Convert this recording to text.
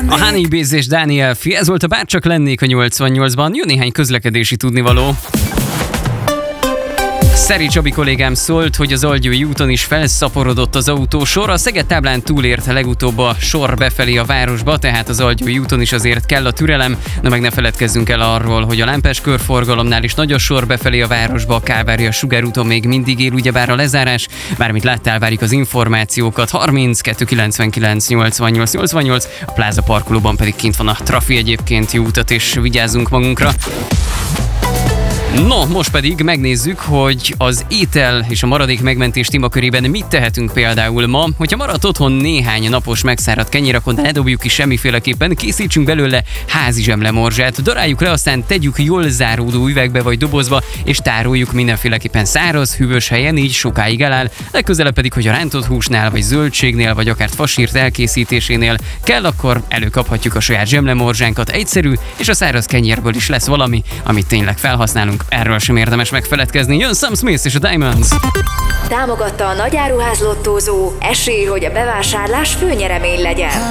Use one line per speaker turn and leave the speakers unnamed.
A Honeybees és Daniel Fi, ez volt a Bárcsak lennék a 88-ban, jó néhány közlekedési tudnivaló. Szeri Csabi kollégám szólt, hogy az Algyői úton is felszaporodott az autósor. A Szeged táblán túlért legutóbb a sor befelé a városba, tehát az Algyői úton is azért kell a türelem. Na meg ne feledkezzünk el arról, hogy a Lámpás körforgalomnál is nagy a sor befelé a városba, a Kálvária Sugárúton még mindig él ugyebár a lezárás. Bármit láttál, várjuk az információkat. 32 99 88 88, a Pláza parkolóban pedig kint van a trafi egyébként. Jó utat és vigyázzunk magunkra. No, most pedig megnézzük, hogy az étel és a maradék megmentés témakörében mit tehetünk például ma. Hogyha maradt otthon néhány napos megszáradt kenyér, akkor ne dobjuk ki semmiféleképpen, készítsünk belőle házi zsemlemorzsát, daráljuk le, aztán tegyük jól záródó üvegbe vagy dobozba, és tároljuk mindenféleképpen száraz, hűvös helyen, így sokáig eláll. Legközelebb pedig, hogy a rántott húsnál, vagy zöldségnél, vagy akár fasírt elkészítésénél kell, akkor előkaphatjuk a saját zsemlemorzsánkat. Egyszerű, és a száraz kenyérből is lesz valami, amit tényleg felhasználunk. Erről sem érdemes megfeledkezni. Jön Sam Smith és a Diamonds.
Támogatta a nagyáruház lottózó, esély, hogy a bevásárlás főnyeremény legyen.